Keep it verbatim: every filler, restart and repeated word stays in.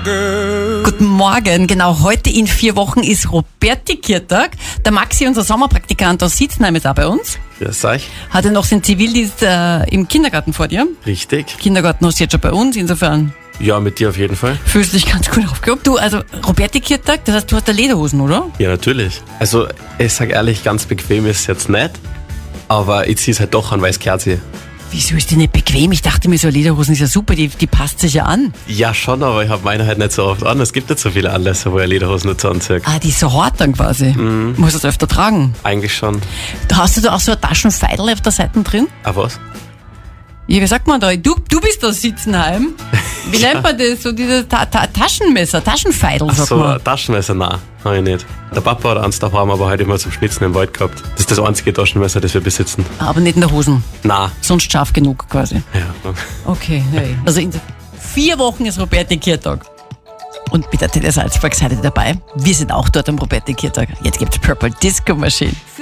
girl. Guten Morgen, genau heute in vier Wochen ist Roberti-Kirtag. Der Maxi, unser Sommerpraktikant aus Sitzenheim, ist auch bei uns. Grüß euch. Hat er noch seinen Zivildienst äh, im Kindergarten vor dir? Richtig. Kindergarten hast du jetzt schon bei uns, insofern Ja, mit dir auf jeden Fall. fühlst du dich ganz gut aufgehoben. Du, also Roberti-Kirtag, das heißt, du hast da Lederhosen, oder? Ja, natürlich. Also, ich sag ehrlich, ganz bequem ist es jetzt nicht, aber ich zieh's halt doch an, weil es gehört sich. Wieso ist die nicht bequem? Ich dachte mir, so Lederhosen ist ja super, die, die passt sich ja an. Ja, schon, aber ich habe meine halt nicht so oft an. Es gibt nicht so viele Anlässe, wo ich Lederhosen nicht so anziehe. Ah, die ist so hart dann quasi. Mhm. Musst du das öfter tragen. Eigentlich schon. Hast du da auch so ein Taschenfeidel auf der Seite drin? Ah, was? Ja, wie sagt man da? Du, du bist aus Sitzenheim. Wie Ja. nennt man das? So dieses Ta Ta Taschenmesser, Taschenfeidel, Ach sagt so, man. ein Taschenmesser? Nein, habe ich nicht. Der Papa hat eins daheim, aber heute immer zum Schnitzen im Wald gehabt. Das ist das einzige Taschenmesser, das wir besitzen. Aber nicht in der Hosen. Nein. Sonst scharf genug quasi. Ja. Okay, hey. Also in vier Wochen ist Roberti-Kirtag. Und mit der Tele Salzburg seid ihr dabei. Wir sind auch dort am Roberti-Kirtag. Jetzt gibt's Purple Disco Machine.